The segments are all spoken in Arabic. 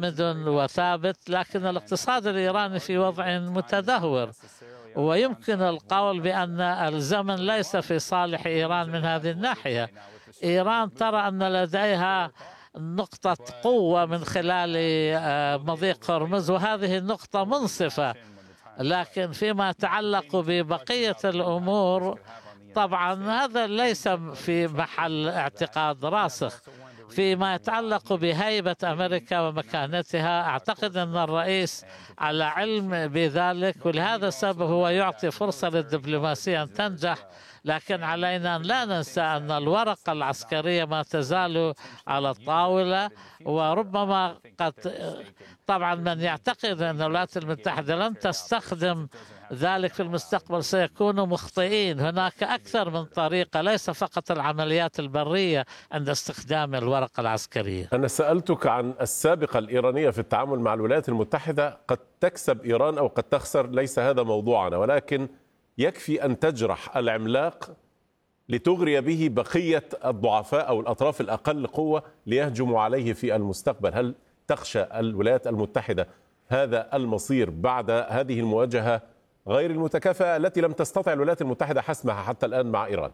جامد وثابت، لكن الاقتصاد الإيراني في وضع متدهور، ويمكن القول بأن الزمن ليس في صالح إيران من هذه الناحية. إيران ترى أن لديها نقطة قوة من خلال مضيق هرمز، وهذه النقطة منصفة، لكن فيما يتعلق ببقية الأمور طبعا هذا ليس في محل اعتقاد راسخ. فيما يتعلق بهيبة أمريكا ومكانتها، أعتقد أن الرئيس على علم بذلك، ولهذا السبب هو يعطي فرصة للدبلوماسية أن تنجح. لكن علينا أن لا ننسى أن الورقة العسكرية ما تزال على الطاولة، وربما طبعا من يعتقد أن الولايات المتحدة لن تستخدم ذلك في المستقبل سيكونوا مخطئين. هناك أكثر من طريقة، ليس فقط العمليات البرية عند استخدام الورقة العسكرية. أنا سألتك عن السابقة الإيرانية في التعامل مع الولايات المتحدة، قد تكسب إيران أو قد تخسر، ليس هذا موضوعنا، ولكن يكفي أن تجرح العملاق لتغري به بقية الضعفاء أو الأطراف الأقل قوة ليهجموا عليه في المستقبل. هل تخشى الولايات المتحدة هذا المصير بعد هذه المواجهة غير المتكافئة التي لم تستطع الولايات المتحدة حسمها حتى الآن مع إيران؟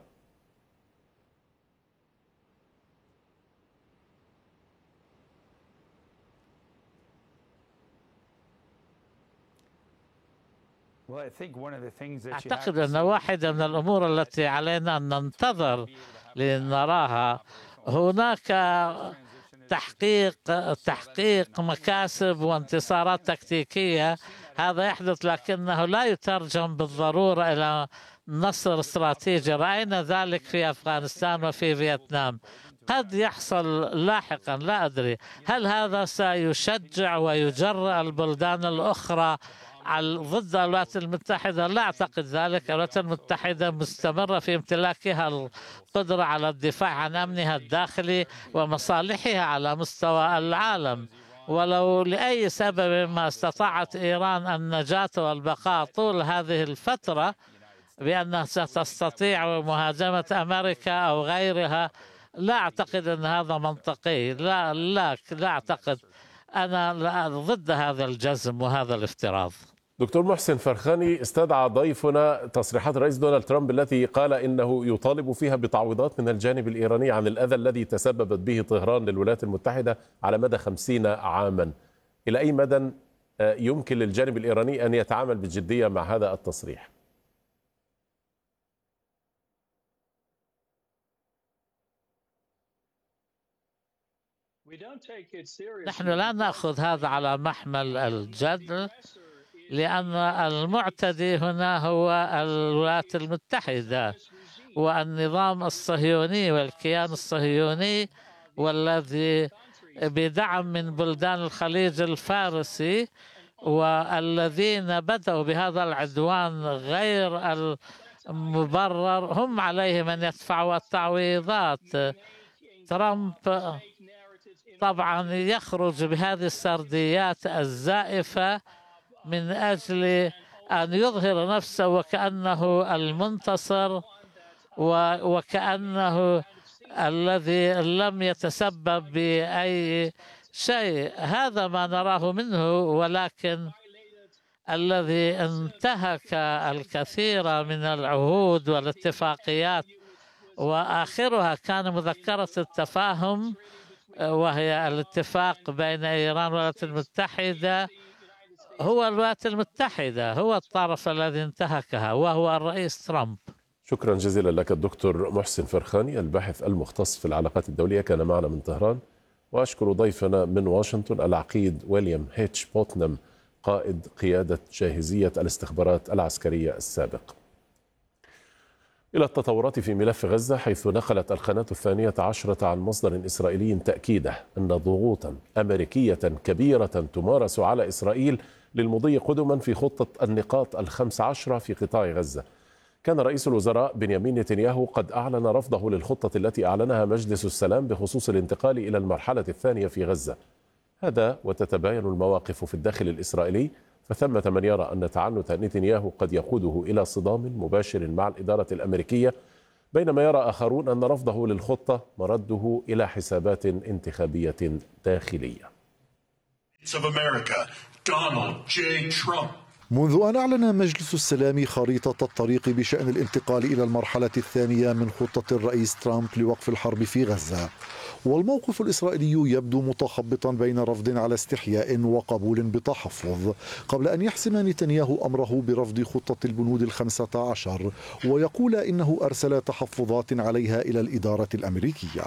أعتقد أن واحدة من الأمور التي علينا أن ننتظر لنراها، هناك تحقيق مكاسب وانتصارات تكتيكية، هذا يحدث، لكنه لا يترجم بالضرورة إلى نصر استراتيجي. رأينا ذلك في أفغانستان وفي فيتنام. قد يحصل لاحقا، لا أدري هل هذا سيشجع ويجرأ البلدان الأخرى ضد الولايات المتحدة. لا أعتقد ذلك. الولايات المتحدة مستمرة في امتلاكها القدرة على الدفاع عن أمنها الداخلي ومصالحها على مستوى العالم، ولو لأي سبب ما استطاعت إيران النجاة والبقاء طول هذه الفترة بأنها ستستطيع مهاجمة أمريكا أو غيرها، لا أعتقد أن هذا منطقي. لا أعتقد. أنا ضد هذا الجزم وهذا الافتراض. دكتور محسن فرخاني، استدعى ضيفنا تصريحات الرئيس دونالد ترامب التي قال إنه يطالب فيها بتعويضات من الجانب الإيراني عن الأذى الذي تسببت به طهران للولايات المتحدة على مدى 50 عاما. إلى أي مدى يمكن للجانب الإيراني أن يتعامل بجدية مع هذا التصريح؟ نحن لا نأخذ هذا على محمل الجد، لأن المعتدي هنا هو الولايات المتحدة والنظام الصهيوني والكيان الصهيوني، والذي بدعم من بلدان الخليج الفارسي، والذين بدأوا بهذا العدوان غير المبرر هم عليهم أن يدفعوا التعويضات. ترامب طبعا يخرج بهذه السرديات الزائفة من أجل أن يظهر نفسه وكأنه المنتصر وكأنه الذي لم يتسبب بأي شيء. هذا ما نراه منه، ولكن الذي انتهك الكثير من العهود والاتفاقيات، وآخرها كان مذكرة التفاهم، وهي الاتفاق بين إيران والولايات المتحدة. هو الولايات المتحدة هو الطرف الذي انتهكها، وهو الرئيس ترامب. شكرا جزيلا لك الدكتور محسن فرخاني، الباحث المختص في العلاقات الدولية، كان معنا من طهران. وأشكر ضيفنا من واشنطن العقيد ويليام هيتش بوتنام، قائد قيادة جاهزية الاستخبارات العسكرية السابق. إلى التطورات في ملف غزة، حيث نقلت القناة 12 عن مصدر إسرائيلي تأكيده أن ضغوطا أمريكية كبيرة تمارس على إسرائيل للمضي قدما في خطة النقاط 15 في قطاع غزة. كان رئيس الوزراء بنيامين نتنياهو قد أعلن رفضه للخطة التي أعلنها مجلس السلام بخصوص الانتقال إلى المرحلة الثانية في غزة. هذا وتتباين المواقف في الداخل الإسرائيلي، فثمة من يرى أن تعنت نتنياهو قد يقوده إلى صدام مباشر مع الإدارة الأمريكية، بينما يرى آخرون أن رفضه للخطة مرده إلى حسابات انتخابية داخلية. منذ أن أعلن مجلس السلام خريطة الطريق بشأن الانتقال إلى المرحلة الثانية من خطة الرئيس ترامب لوقف الحرب في غزة، والموقف الإسرائيلي يبدو متخبطا بين رفض على استحياء وقبول بتحفظ، قبل أن يحسم نتنياهو أمره برفض خطة البنود 15 ويقول إنه أرسل تحفظات عليها إلى الإدارة الأمريكية.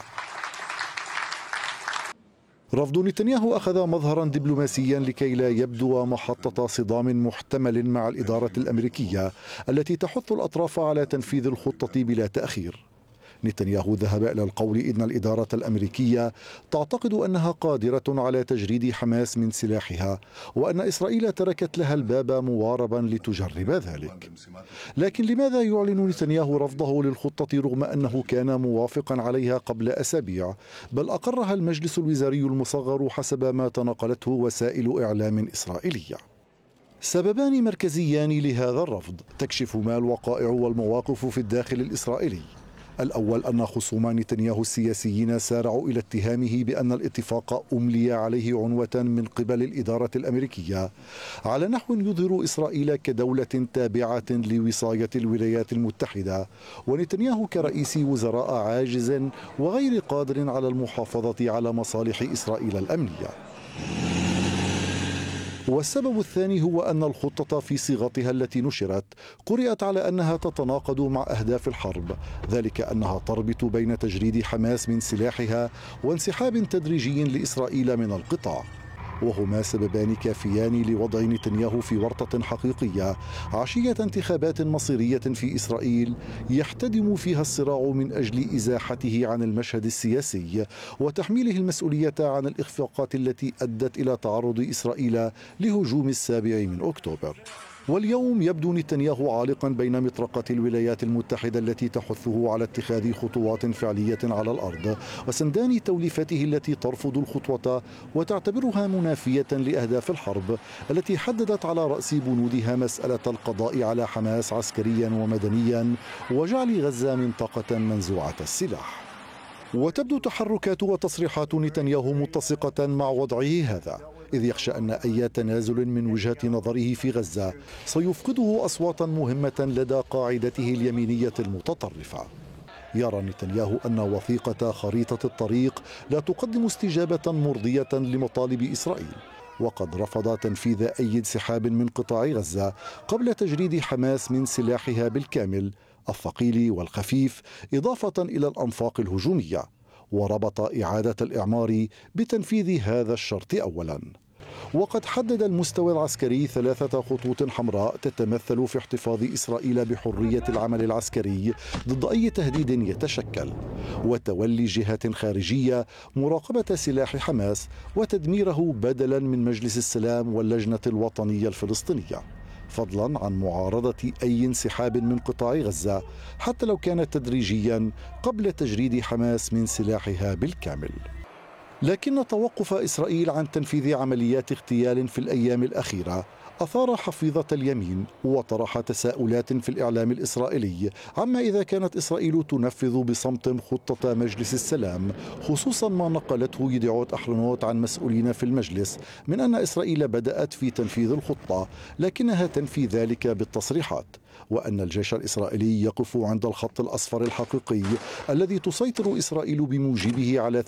رفض نتنياهو أخذ مظهرا دبلوماسيا لكي لا يبدو محطة صدام محتمل مع الإدارة الأمريكية التي تحث الأطراف على تنفيذ الخطة بلا تأخير. نتنياهو ذهب إلى القول إن الإدارة الأمريكية تعتقد أنها قادرة على تجريد حماس من سلاحها، وأن إسرائيل تركت لها الباب مواربا لتجرب ذلك. لكن لماذا يعلن نتنياهو رفضه للخطة رغم أنه كان موافقا عليها قبل أسابيع، بل أقرها المجلس الوزاري المصغر حسب ما تناقلته وسائل إعلام إسرائيلية؟ سببان مركزيان لهذا الرفض تكشف ما الوقائع والمواقف في الداخل الإسرائيلي. الأول أن خصوم نتنياهو السياسيين سارعوا إلى اتهامه بأن الاتفاق أملي عليه عنوة من قبل الإدارة الأمريكية على نحو يظهر إسرائيل كدولة تابعة لوصاية الولايات المتحدة، ونتنياهو كرئيس وزراء عاجز وغير قادر على المحافظة على مصالح إسرائيل الأمنية. والسبب الثاني هو أن الخطة في صيغتها التي نشرت قرأت على أنها تتناقض مع أهداف الحرب، ذلك أنها تربط بين تجريد حماس من سلاحها وانسحاب تدريجي لإسرائيل من القطاع، وهما سببان كافيان لوضع نتنياهو في ورطة حقيقية عشية انتخابات مصيرية في إسرائيل يحتدم فيها الصراع من أجل إزاحته عن المشهد السياسي وتحميله المسؤولية عن الإخفاقات التي أدت إلى تعرض إسرائيل لهجوم 7 أكتوبر. واليوم يبدو نتنياهو عالقا بين مطرقة الولايات المتحدة التي تحثه على اتخاذ خطوات فعلية على الأرض، وسندان توليفته التي ترفض الخطوة وتعتبرها منافية لأهداف الحرب التي حددت على رأس بنودها مسألة القضاء على حماس عسكريا ومدنيا وجعل غزة منطقة منزوعة السلاح. وتبدو تحركات وتصريحات نتنياهو متسقة مع وضعه هذا، إذ يخشى أن أي تنازل من وجهة نظره في غزة سيفقده أصواتا مهمة لدى قاعدته اليمينية المتطرفة. يرى نتنياهو أن وثيقة خريطة الطريق لا تقدم استجابة مرضية لمطالب إسرائيل، وقد رفض تنفيذ أي انسحاب من قطاع غزة قبل تجريد حماس من سلاحها بالكامل الثقيل والخفيف، إضافة إلى الأنفاق الهجومية، وربط إعادة الإعمار بتنفيذ هذا الشرط أولا. وقد حدد المستوى العسكري 3 خطوط حمراء تتمثل في احتفاظ إسرائيل بحرية العمل العسكري ضد أي تهديد يتشكل، وتولي جهة خارجية مراقبة سلاح حماس وتدميره بدلا من مجلس السلام واللجنة الوطنية الفلسطينية، فضلا عن معارضة أي انسحاب من قطاع غزة حتى لو كان تدريجيا قبل تجريد حماس من سلاحها بالكامل. لكن توقف إسرائيل عن تنفيذ عمليات اغتيال في الأيام الأخيرة أثار حفيظة اليمين وطرح تساؤلات في الإعلام الإسرائيلي عما إذا كانت إسرائيل تنفذ بصمت خطة مجلس السلام، خصوصا ما نقلته يدعوت أحرنوت عن مسؤولين في المجلس من أن إسرائيل بدأت في تنفيذ الخطة لكنها تنفي ذلك بالتصريحات، وأن الجيش الإسرائيلي يقف عند الخط الأصفر الحقيقي الذي تسيطر إسرائيل بموجبه على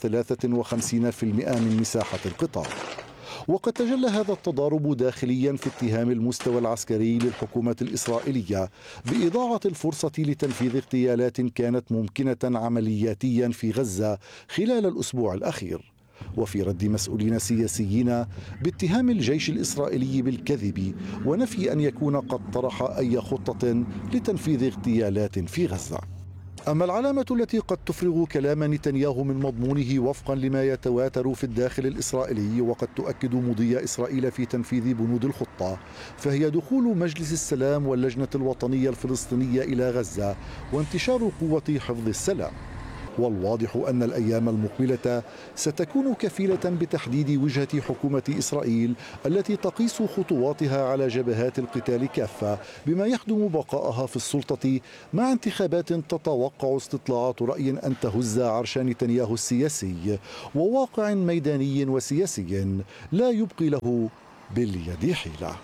53% من مساحة القطاع. وقد تجلى هذا التضارب داخليا في اتهام المستوى العسكري للحكومة الإسرائيلية بإضاعة الفرصة لتنفيذ اغتيالات كانت ممكنة عملياتيا في غزة خلال الأسبوع الأخير، وفي رد مسؤولين سياسيين باتهام الجيش الإسرائيلي بالكذب ونفي أن يكون قد طرح أي خطة لتنفيذ اغتيالات في غزة. أما العلامة التي قد تفرغ كلام نتنياهو من مضمونه وفقا لما يتواتر في الداخل الإسرائيلي وقد تؤكد مضي إسرائيل في تنفيذ بنود الخطة، فهي دخول مجلس السلام واللجنة الوطنية الفلسطينية إلى غزة وانتشار قوة حفظ السلام. والواضح أن الأيام المقبلة ستكون كفيلة بتحديد وجهة حكومة إسرائيل التي تقيس خطواتها على جبهات القتال كافة، بما يخدم بقائها في السلطة مع انتخابات تتوقع استطلاعات رأي أن تهز عرش نتنياهو السياسي، وواقع ميداني وسياسي لا يبقي له باليد حيلة.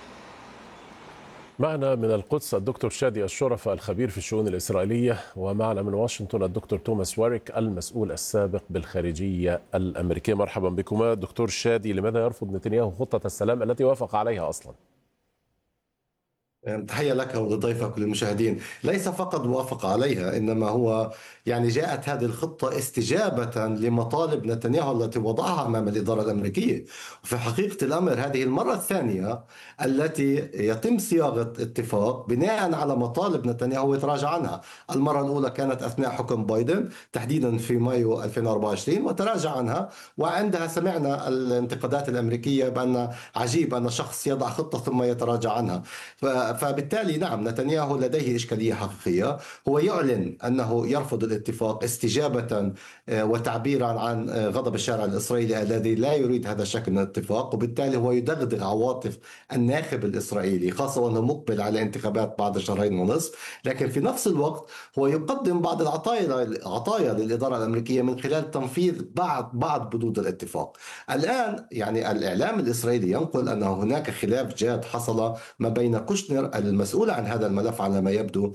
معنا من القدس الدكتور شادي الشرفة الخبير في الشؤون الإسرائيلية، ومعنا من واشنطن الدكتور توماس واريك المسؤول السابق بالخارجية الأمريكية. مرحبا بكما دكتور شادي. لماذا يرفض نتنياهو خطة السلام التي وافق عليها أصلا؟ تحية لك ولضيفك وللمشاهدين. ليس فقط وافق عليها، إنما هو جاءت هذه الخطة استجابة لمطالب نتنياهو التي وضعها أمام الإدارة الأمريكية. وفي حقيقة الأمر هذه المرة الثانية التي يتم صياغة اتفاق بناء على مطالب نتنياهو ويتراجع عنها. المرة الأولى كانت أثناء حكم بايدن تحديدا في مايو 2024 وتراجع عنها، وعندها سمعنا الانتقادات الأمريكية بأن عجيب أن شخص يضع خطة ثم يتراجع عنها. فبالتالي نعم، نتنياهو لديه إشكالية حقيقية. هو يعلن أنه يرفض الاتفاق استجابة وتعبيرا عن غضب الشارع الإسرائيلي الذي لا يريد هذا الشكل من الاتفاق، وبالتالي هو يدغدغ عواطف الناخب الإسرائيلي، خاصة وأنه مقبل على انتخابات بعد شهرين ونصف. لكن في نفس الوقت هو يقدم بعض العطايا للإدارة الأمريكية من خلال تنفيذ بعض بنود الاتفاق. الآن يعني الإعلام الإسرائيلي ينقل أن هناك خلاف جاد حصل ما بين كوشنر المسؤول عن هذا الملف على ما يبدو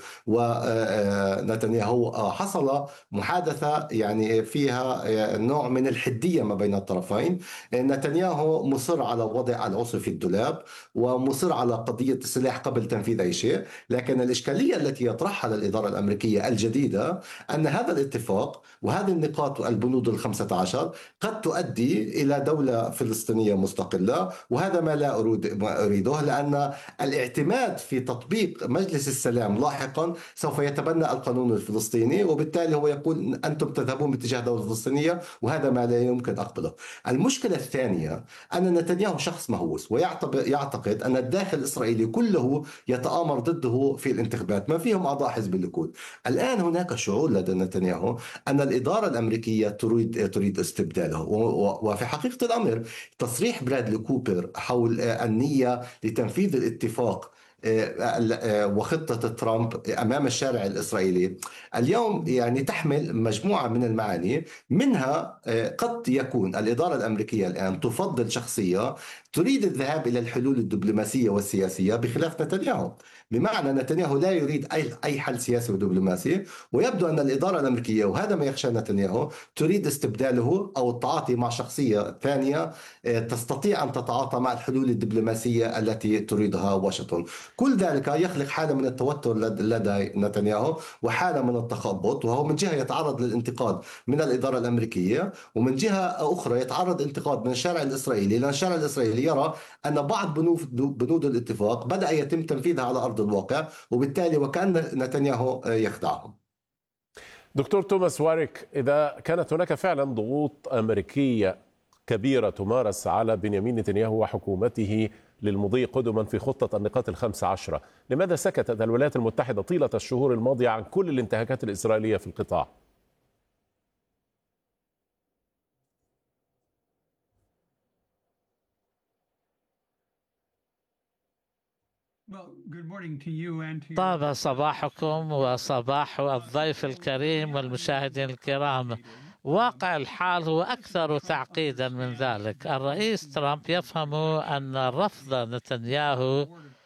ونتنياهو. حصل محادثة يعني فيها نوع من الحدية ما بين الطرفين. نتنياهو مصر على وضع العصي في الدولاب ومصر على قضية السلاح قبل تنفيذ أي شيء. لكن الإشكالية التي يطرحها الإدارة الأمريكية الجديدة أن هذا الاتفاق وهذه النقاط والبنود 15 قد تؤدي إلى دولة فلسطينية مستقلة، وهذا ما لا أريده، لأن الاعتماد في تطبيق مجلس السلام لاحقا سوف يتبنى القانون الفلسطيني، وبالتالي هو يقول أنتم تذهبون باتجاه دولة فلسطينية، وهذا ما لا يمكن أقبله. المشكلة الثانية أن نتنياهو شخص مهووس ويعتقد أن الداخل الإسرائيلي كله يتآمر ضده في الانتخابات، ما فيهم أعضاء حزب الليكود. الآن هناك شعور لدى نتنياهو أن الإدارة الأمريكية تريد استبداله. وفي حقيقة الأمر تصريح برادلي كوبر حول النية لتنفيذ الاتفاق وخطة ترامب أمام الشارع الإسرائيلي اليوم يعني تحمل مجموعة من المعاني. منها قد يكون الإدارة الأمريكية الآن تفضل شخصية تريد الذهاب إلى الحلول الدبلوماسية والسياسية بخلاف نتنياهو. بمعنى نتنياهو لا يريد أي حل سياسي ودبلوماسي، ويبدو أن الإدارة الأمريكية وهذا ما يخشى نتنياهو تريد استبداله أو التعاطي مع شخصية ثانية تستطيع أن تتعاطى مع الحلول الدبلوماسية التي تريدها واشنطن. كل ذلك يخلق حالة من التوتر لدى نتنياهو وحالة من التخبط، وهو من جهة يتعرض للانتقاد من الإدارة الأمريكية، ومن جهة أخرى يتعرض انتقاد من الشارع الإسرائيلي، لأن الشارع الإسرائيلي يرى أن بعض بنود الاتفاق بدأ يتم تنفيذها على أرض الواقع، وبالتالي وكأن نتنياهو يخدعهم. دكتور توماس واريك، إذا كانت هناك فعلا ضغوط أمريكية كبيرة تمارس على بنيامين نتنياهو وحكومته للمضي قدما في خطة النقاط 15، لماذا سكتت الولايات المتحدة طيلة الشهور الماضية عن كل الانتهاكات الإسرائيلية في القطاع؟ طاب صباحكم وصباح الضيف الكريم والمشاهدين الكرام. واقع الحال هو أكثر تعقيدا من ذلك. الرئيس ترامب يفهم أن رفض نتنياهو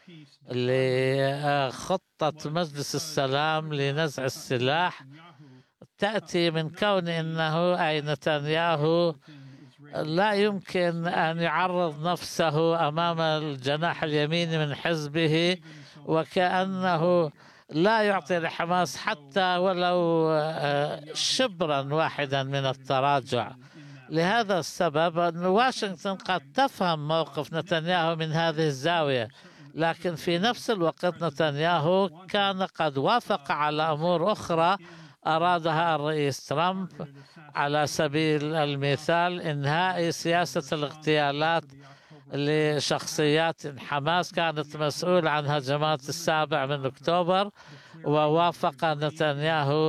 لخطة مجلس السلام لنزع السلاح تأتي من كون أنه أي نتنياهو لا يمكن أن يعرض نفسه أمام الجناح اليميني من حزبه، وكأنه لا يعطي لحماس حتى ولو شبرا واحدا من التراجع. لهذا السبب أن واشنطن قد تفهم موقف نتنياهو من هذه الزاوية، لكن في نفس الوقت نتنياهو كان قد وافق على أمور أخرى أرادها الرئيس ترامب، على سبيل المثال إنهاء سياسة الاغتيالات لشخصيات حماس كانت مسؤولة عن هجمات 7 أكتوبر، ووافق نتنياهو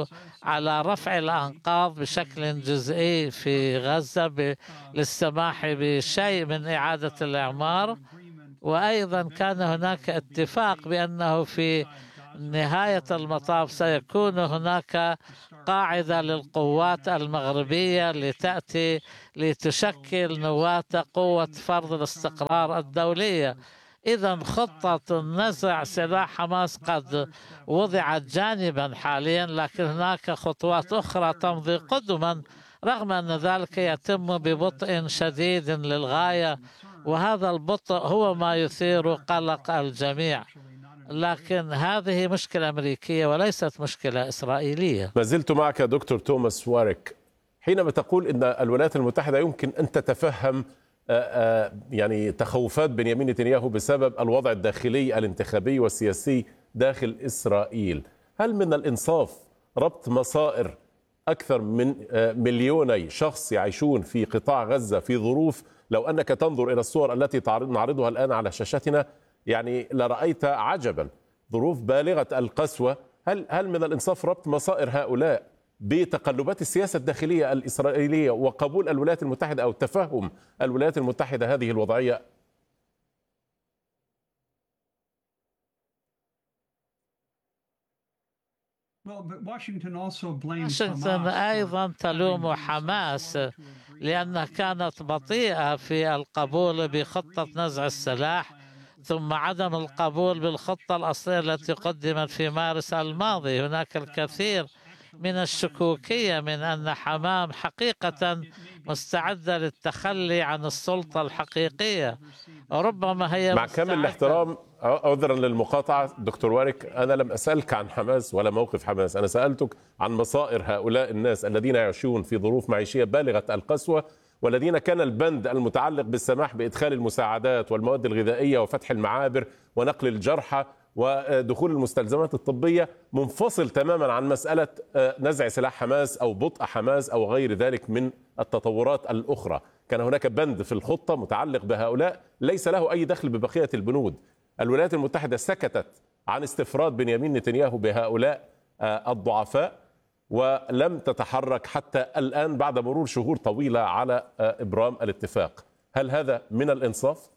على رفع الأنقاض بشكل جزئي في غزة للسماح بشيء من إعادة الإعمار. وأيضا كان هناك اتفاق بأنه في نهاية المطاف سيكون هناك قاعدة للقوات المغربية لتأتي لتشكل نواة قوة فرض الاستقرار الدولية. إذا خطة نزع سلاح حماس قد وضعت جانبا حاليا، لكن هناك خطوات أخرى تمضي قدما، رغم أن ذلك يتم ببطء شديد للغاية، وهذا البطء هو ما يثير قلق الجميع. لكن هذه مشكلة أمريكية وليست مشكلة إسرائيلية. ما زلت معك دكتور توماس واريك حينما تقول أن الولايات المتحدة يمكن أن تتفهم يعني تخوفات بنيامين نتنياهو بسبب الوضع الداخلي الانتخابي والسياسي داخل إسرائيل. هل من الإنصاف ربط مصائر أكثر من 2 مليون شخص يعيشون في قطاع غزة في ظروف، لو أنك تنظر إلى الصور التي نعرضها الآن على شاشتنا يعني لرأيت عجبا، ظروف بالغة القسوة؟ هل من الإنصاف ربط مصائر هؤلاء بتقلبات السياسة الداخلية الإسرائيلية وقبول الولايات المتحدة أو تفهم الولايات المتحدة هذه الوضعية؟ واشنطن أيضا تلوم حماس لأنها كانت بطيئة في القبول بخطة نزع السلاح، ثم عدم القبول بالخطة الأصلية التي قدمت في مارس الماضي. هناك الكثير من الشكوكية من أن حماس حقيقة مستعدة للتخلي عن السلطة الحقيقية، ربما هي مع كامل الاحترام عذرا للمقاطعة دكتور واريك، أنا لم أسألك عن حماس ولا موقف حماس، أنا سألتك عن مصائر هؤلاء الناس الذين يعيشون في ظروف معيشية بالغة القسوة، والذين كان البند المتعلق بالسماح بإدخال المساعدات والمواد الغذائية وفتح المعابر ونقل الجرحى ودخول المستلزمات الطبية منفصل تماما عن مسألة نزع سلاح حماس أو بطء حماس أو غير ذلك من التطورات الأخرى. كان هناك بند في الخطة متعلق بهؤلاء ليس له أي دخل ببقية البنود. الولايات المتحدة سكتت عن استفراد بنيامين نتنياهو بهؤلاء الضعفاء ولم تتحرك حتى الآن بعد مرور شهور طويلة على إبرام الاتفاق. هل هذا من الإنصاف؟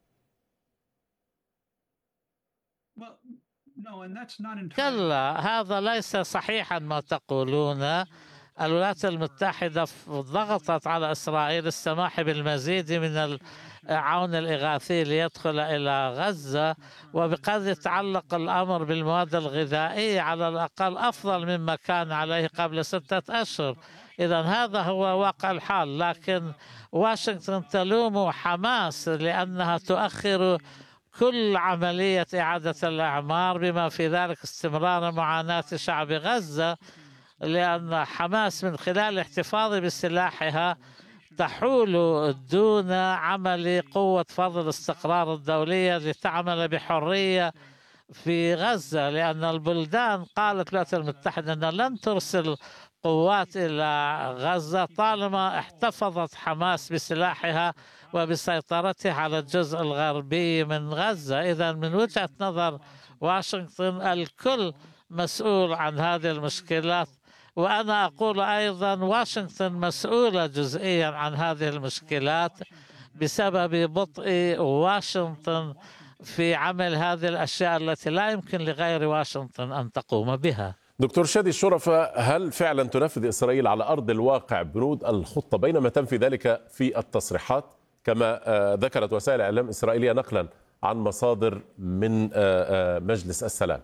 كلا، هذا ليس صحيحا ما تقولون. الولايات المتحدة ضغطت على إسرائيل السماح بالمزيد من العون الإغاثي ليدخل إلى غزة، وبقد يتعلق الأمر بالمواد الغذائية على الأقل أفضل مما كان عليه قبل 6 أشهر. إذا هذا هو واقع الحال. لكن واشنطن تلوم حماس لأنها تؤخر كل عملية إعادة الأعمار، بما في ذلك استمرار معاناة شعب غزة، لأن حماس من خلال الاحتفاظ بسلاحها تحول دون عمل قوة فرض الاستقرار الدولية لتعمل بحرية في غزة، لأن البلدان قالت الولايات المتحدة أنها لن ترسل قوات إلى غزة طالما احتفظت حماس بسلاحها وبسيطرتها على الجزء الغربي من غزة. إذا من وجهة نظر واشنطن الكل مسؤول عن هذه المشكلات، وأنا أقول أيضا واشنطن مسؤولة جزئيا عن هذه المشكلات بسبب بطء واشنطن في عمل هذه الأشياء التي لا يمكن لغير واشنطن أن تقوم بها. دكتور شادي الشرفة، هل فعلا تنفذ إسرائيل على أرض الواقع بنود الخطة بينما تنفي ذلك في التصريحات كما ذكرت وسائل الإعلام الإسرائيلية نقلا عن مصادر من مجلس السلام؟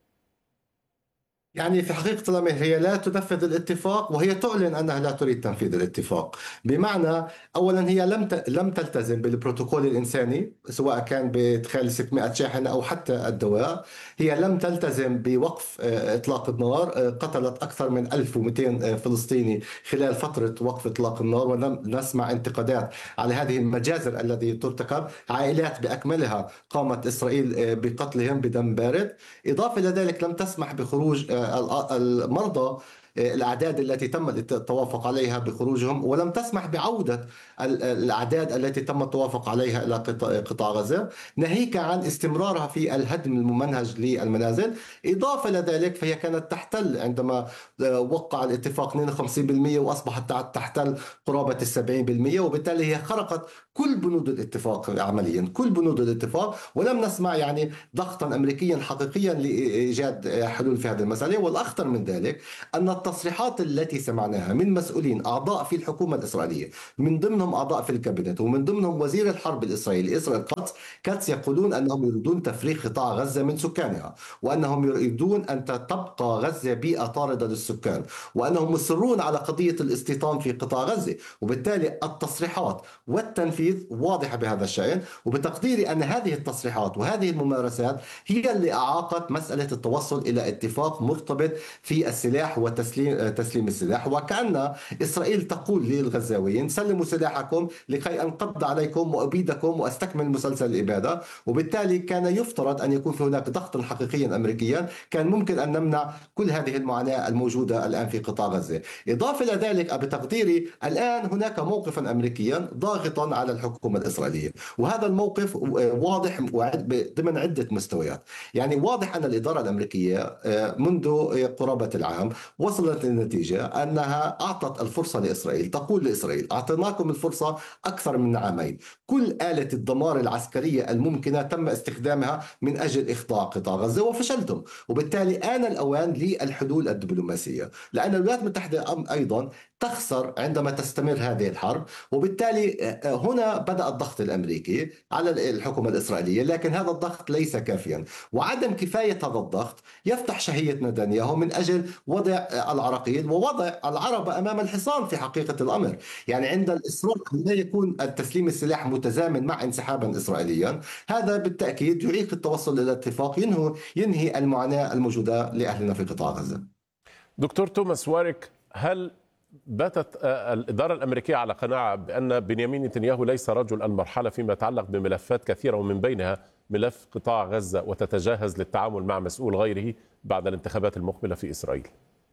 يعني في حقيقة الأمر هي لا تنفذ الاتفاق، وهي تعلن أنها لا تريد تنفيذ الاتفاق. بمعنى أولا هي لم تلتزم بالبروتوكول الإنساني، سواء كان بإدخال 600 شاحنة أو حتى الدواء. هي لم تلتزم بوقف إطلاق النار، قتلت أكثر من 1200 فلسطيني خلال فترة وقف إطلاق النار، ولم نسمع انتقادات على هذه المجازر التي ترتكب. عائلات بأكملها قامت إسرائيل بقتلهم بدم بارد. إضافة إلى ذلك لم تسمح بخروج المرضى الأعداد التي تم التوافق عليها بخروجهم، ولم تسمح بعودة الأعداد التي تم التوافق عليها إلى قطاع غزة، ناهيك عن استمرارها في الهدم الممنهج للمنازل. إضافة إلى ذلك فهي كانت تحتل عندما وقع الاتفاق 52%، وأصبحت تحتل قرابة 70%، وبالتالي هي خرقت كل بنود الاتفاق عمليا، كل بنود الاتفاق، ولم نسمع يعني ضغطا أمريكيا حقيقيا لإيجاد حلول في هذه المسألة. والأخطر من ذلك أن التصريحات التي سمعناها من مسؤولين أعضاء في الحكومة الإسرائيلية، من ضمنهم أعضاء في الكابينت ومن ضمنهم وزير الحرب الإسرائيلي إسرائيل كاتس، يقولون أنهم يريدون تفريغ قطاع غزة من سكانها، وأنهم يريدون أن تبقى غزة بيئة طاردة للسكان، وأنهم مصرون على قضية الاستيطان في قطاع غزة. وبالتالي التصريحات والتنفيذ واضحة بهذا الشأن، وبتقديري أن هذه التصريحات وهذه الممارسات هي اللي أعاقت مسألة التوصل إلى اتفاق مرتبط في السلاح وتسليم السلاح. وكأن إسرائيل تقول للغزاويين: سلموا سلاحكم لكي أنقض عليكم وأبيدكم وأستكمل مسلسل الإبادة. وبالتالي كان يفترض أن يكون في هناك ضغط حقيقي أمريكيا كان ممكن أن نمنع كل هذه المعاناة الموجودة الآن في قطاع غزة. إضافة إلى ذلك بتقديري الآن هناك موقفا أمريكيا ضاغطا على الحكومة الإسرائيلية، وهذا الموقف واضح ضمن عدة مستويات. يعني واضح أن الإدارة الأمريكية منذ قرابة العام وصلت للنتيجة أنها أعطت الفرصة لإسرائيل، تقول لإسرائيل: أعطيناكم الفرصة أكثر من عامين، كل آلة الدمار العسكرية الممكنة تم استخدامها من أجل إخضاع قطاع غزة وفشلتم، وبالتالي آن الأوان للحلول الدبلوماسية، لأن الولايات المتحدة أيضا تخسر عندما تستمر هذه الحرب. وبالتالي هنا بدأ الضغط الأمريكي على الحكومة الإسرائيلية، لكن هذا الضغط ليس كافيا، وعدم كفاية هذا الضغط يفتح شهية نتنياهو من أجل وضع العراقيل ووضع العرب أمام الحصان في حقيقة الأمر. يعني عند الإصرار أن لا يكون التسليم السلاح متزامن مع انسحابا إسرائيليا، هذا بالتأكيد يعيق التوصل إلى اتفاق ينهي المعاناة الموجودة لأهلنا في قطاع غزة. دكتور توماس واريك، هل باتت الإدارة الأمريكية على قناعة بأن بنيامين نتنياهو ليس رجل المرحلة فيما يتعلق بملفات كثيرة ومن بينها ملف قطاع غزة، وتتجهز للتعامل مع مسؤول غيره بعد الانتخابات المقبلة في إسرائيل؟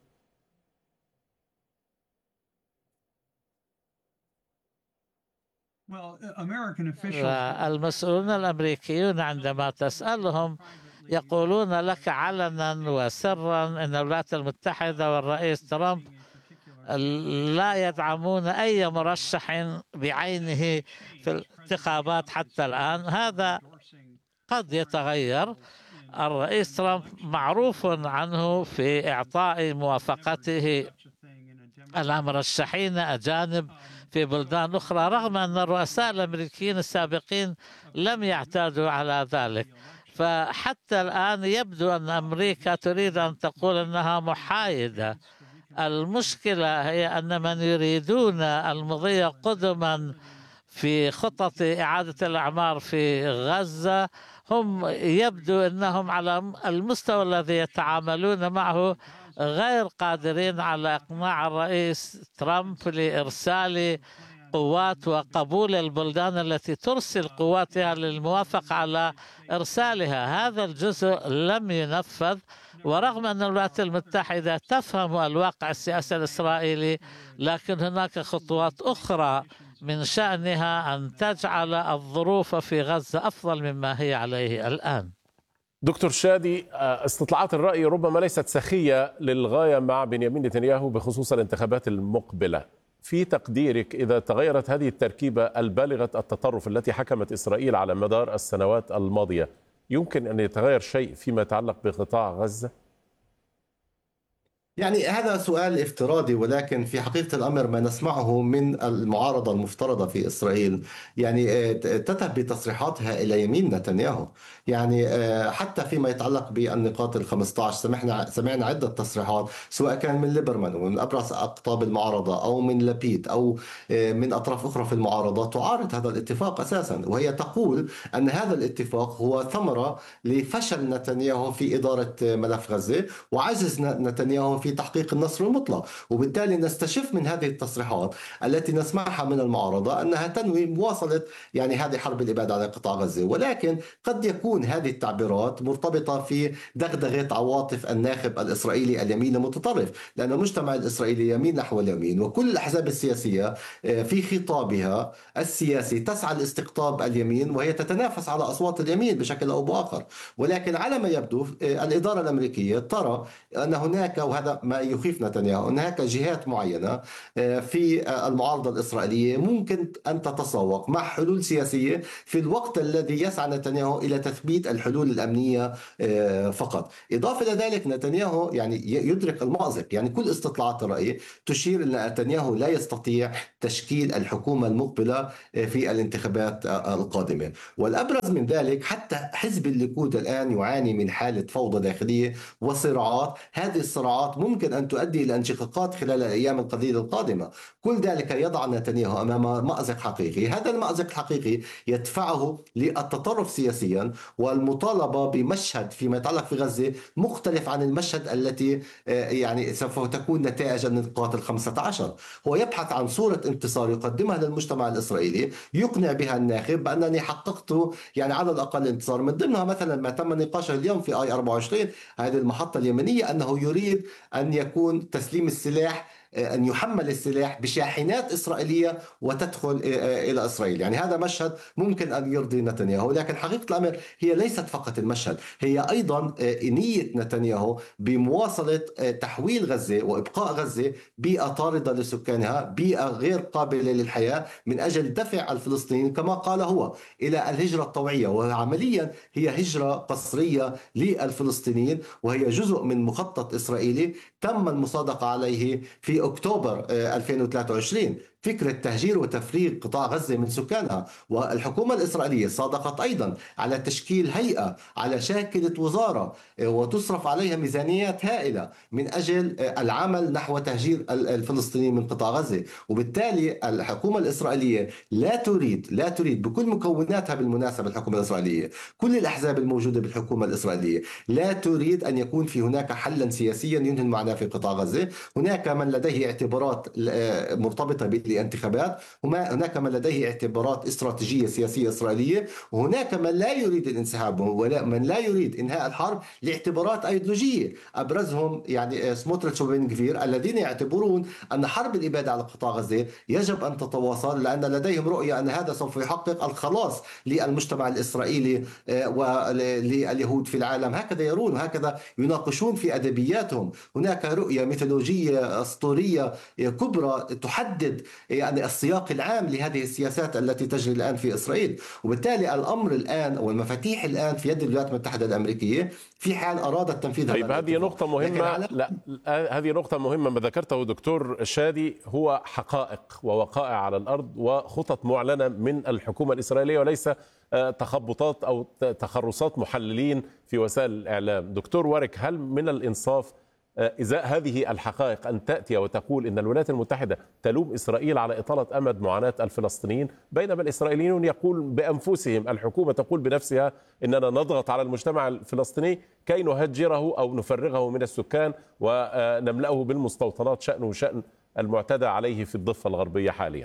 المسؤولون الأمريكيون عندما تسألهم يقولون لك علنا وسرا أن الولايات المتحدة والرئيس ترامب لا يدعمون أي مرشح بعينه في الانتخابات حتى الآن. هذا قد يتغير. الرئيس ترامب معروف عنه في إعطاء موافقته على مرشحين أجانب في بلدان أخرى، رغم أن الرؤساء الأمريكيين السابقين لم يعتادوا على ذلك. فحتى الآن يبدو أن أمريكا تريد أن تقول أنها محايدة. المشكلة هي أن من يريدون المضي قدما في خطط إعادة الأعمار في غزة هم يبدو أنهم على المستوى الذي يتعاملون معه غير قادرين على إقناع الرئيس ترامب لإرسال قوات وقبول البلدان التي ترسل قواتها للموافقة على إرسالها. هذا الجزء لم ينفذ، ورغم أن الولايات المتحدة تفهم الواقع السياسي الإسرائيلي، لكن هناك خطوات أخرى من شأنها أن تجعل الظروف في غزة أفضل مما هي عليه الآن. دكتور شادي، استطلاعات الرأي ربما ليست سخية للغاية مع بنيامين نتنياهو بخصوص الانتخابات المقبلة. في تقديرك إذا تغيرت هذه التركيبة البالغة التطرف التي حكمت إسرائيل على مدار السنوات الماضية، يمكن أن يتغير شيء فيما يتعلق بقطاع غزة؟ يعني هذا سؤال افتراضي، ولكن في حقيقة الأمر ما نسمعه من المعارضة المفترضة في إسرائيل يعني تذهب بتصريحاتها إلى يمين نتنياهو. يعني حتى فيما يتعلق بالنقاط ال15 سمعنا عدة تصريحات، سواء كان من ليبرمان ومن أبرز أقطاب المعارضة أو من لبيد أو من أطراف أخرى في المعارضة تعارض هذا الاتفاق أساسا، وهي تقول أن هذا الاتفاق هو ثمرة لفشل نتنياهو في إدارة ملف غزة وعجز نتنياهو في تحقيق النصر المطلق. وبالتالي نستشف من هذه التصريحات التي نسمعها من المعارضة أنها تنوي مواصلة يعني هذه حرب الإبادة على قطاع غزة، ولكن قد يكون هذه التعبيرات مرتبطة في دغدغة عواطف الناخب الإسرائيلي اليمين المتطرف، لأن المجتمع الإسرائيلي يميل نحو اليمين، وكل الأحزاب السياسية في خطابها السياسي تسعى لاستقطاب اليمين، وهي تتنافس على أصوات اليمين بشكل أو بآخر. ولكن على ما يبدو الإدارة الأمريكية ترى أن هناك، وهذا ما يخيف نتنياهو، هناك جهات معينة في المعارضة الإسرائيلية ممكن أن تتسوق مع حلول سياسية في الوقت الذي يسعى نتنياهو إلى تثبيت الحلول الأمنية فقط. إضافة إلى ذلك نتنياهو يعني يدرك المأزق، يعني كل استطلاعات الرأي تشير أن نتنياهو لا يستطيع تشكيل الحكومة المقبلة في الانتخابات القادمة. والأبرز من ذلك حتى حزب الليكود الآن يعاني من حالة فوضى داخلية وصراعات، هذه الصراعات ممكن أن تؤدي إلى انشقاقات خلال الأيام القليلة القادمة. كل ذلك يضع نتنياهو أمام مأزق حقيقي، هذا المأزق الحقيقي يدفعه للتطرف سياسيا والمطالبة بمشهد فيما يتعلق في غزة مختلف عن المشهد التي يعني سوف تكون نتائج النقاط ال15. هو يبحث عن صورة انتصار يقدمها للمجتمع الإسرائيلي يقنع بها الناخب بأنني حققت يعني على الأقل انتصار، من ضمنها مثلا ما تم نقاشه اليوم في آي 24 هذه المحطة اليمنية، أنه يريد أن يكون تسليم السلاح، أن يحمل السلاح بشاحنات إسرائيلية وتدخل إلى إسرائيل. يعني هذا مشهد ممكن أن يرضي نتنياهو، لكن حقيقة الأمر هي ليست فقط المشهد، هي أيضا نية نتنياهو بمواصلة تحويل غزة وإبقاء غزة بيئة طاردة لسكانها، بيئة غير قابلة للحياة، من أجل دفع الفلسطينيين كما قال هو إلى الهجرة الطوعية، وعمليا هي هجرة قسرية للفلسطينيين، وهي جزء من مخطط إسرائيلي تم المصادقة عليه في أكتوبر 2023، فكرة تهجير وتفريغ قطاع غزة من سكانها. والحكومة الإسرائيلية صادقت أيضا على تشكيل هيئة على شاكلة وزارة وتصرف عليها ميزانيات هائلة من أجل العمل نحو تهجير الفلسطينيين من قطاع غزة. وبالتالي الحكومة الإسرائيلية لا تريد بكل مكوناتها، بالمناسبة الحكومة الإسرائيلية كل الأحزاب الموجودة بالحكومة الإسرائيلية لا تريد أن يكون في هناك حلا سياسيا ينهي المعاناة في قطاع غزة. هناك من لديه اعتبارات مرتبطة بالانتخابات، هناك من لديه اعتبارات استراتيجية سياسية إسرائيلية، وهناك من لا يريد الانسحاب ومن لا يريد إنهاء الحرب لاعتبارات أيديولوجية، أبرزهم يعني سموتريتش وبن غفير الذين يعتبرون أن حرب الإبادة على قطاع غزة يجب أن تتواصل، لأن لديهم رؤية أن هذا سوف يحقق الخلاص للمجتمع الإسرائيلي ولليهود في العالم. هكذا يرون وهكذا يناقشون في أدبياتهم. هناك رؤية ميثولوجية أسطورية كبرى تحدد يعني السياق العام لهذه السياسات التي تجري الآن في إسرائيل. وبالتالي الأمر الآن والمفاتيح الآن في يد الولايات المتحدة الأمريكية في حال أرادت تنفيذ هذا. طيب هذه نقطة مهمة. هذه نقطة مهمة. ما ذكرته دكتور شادي هو حقائق ووقائع على الأرض وخطط معلنة من الحكومة الإسرائيلية، وليس تخبطات أو تخرصات محللين في وسائل الإعلام. دكتور ورك، هل من الإنصاف إزاء هذه الحقائق أن تأتي وتقول إن الولايات المتحدة تلوم إسرائيل على إطالة أمد معاناة الفلسطينيين، بينما الإسرائيليون يقول بأنفسهم، الحكومة تقول بنفسها إننا نضغط على المجتمع الفلسطيني كي نهجره أو نفرغه من السكان ونملأه بالمستوطنات شأنه شأن المعتدى عليه في الضفة الغربية حاليا؟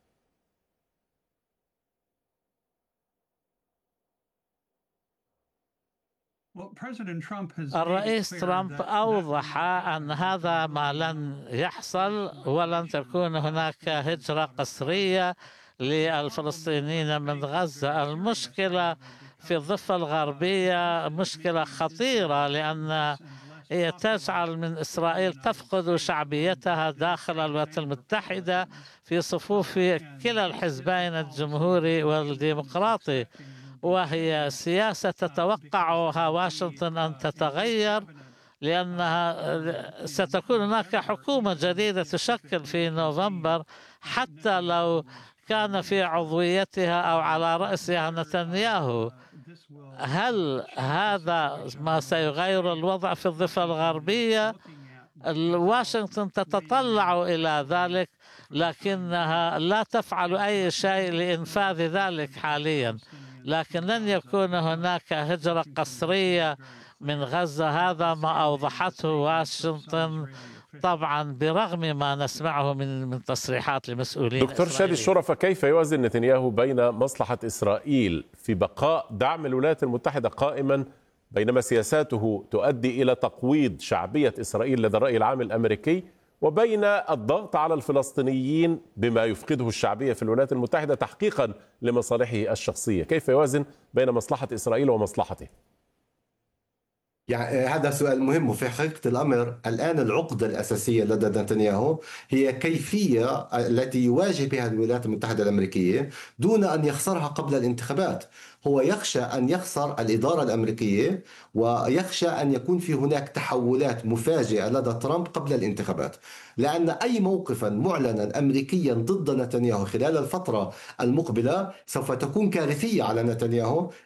الرئيس ترامب أوضح أن هذا ما لن يحصل، ولن تكون هناك هجرة قسرية للفلسطينيين من غزة. المشكلة في الضفة الغربية مشكلة خطيرة، لأن هي تجعل من إسرائيل تفقد شعبيتها داخل الولايات المتحدة في صفوف كلا الحزبين الجمهوري والديمقراطي، وهي سياسة تتوقعها واشنطن أن تتغير، لأنها ستكون هناك حكومة جديدة تشكل في نوفمبر حتى لو كان في عضويتها أو على رأسها نتنياهو. هل هذا ما سيغير الوضع في الضفة الغربية؟ واشنطن تتطلع إلى ذلك، لكنها لا تفعل أي شيء لإنفاذ ذلك حاليا. لكن لن يكون هناك هجرة قسرية من غزة. هذا ما أوضحته واشنطن طبعا برغم ما نسمعه من تصريحات المسؤولين. دكتور شادي الشرفة، كيف يوازن نتنياهو بين مصلحة إسرائيل في بقاء دعم الولايات المتحدة قائما بينما سياساته تؤدي إلى تقويض شعبية إسرائيل لدى الرأي العام الأمريكي، وبين الضغط على الفلسطينيين بما يفقده الشعبية في الولايات المتحدة تحقيقا لمصالحه الشخصية؟ كيف يوازن بين مصلحة إسرائيل ومصلحته؟ يعني هذا سؤال مهم، وفي حقيقة الأمر الآن العقدة الأساسية لدى نتنياهو هي كيفية التي يواجه بها الولايات المتحدة الأمريكية دون أن يخسرها قبل الانتخابات. هو يخشى أن يخسر الإدارة الأمريكية، ويخشى أن يكون في هناك تحولات مفاجئة لدى ترامب قبل الانتخابات، لأن أي موقفا معلنا أمريكيا ضد نتنياهو خلال الفترة المقبلة سوف تكون كارثية على نتنياهو